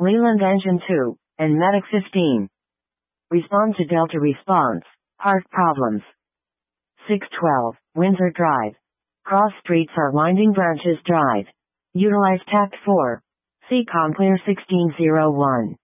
Leland Engine 2, and Medic 15. Respond to Delta response. Heart problems. 612, Windsor Drive. Cross streets are winding branches drive. Utilize tact 4. See Conclear 1601.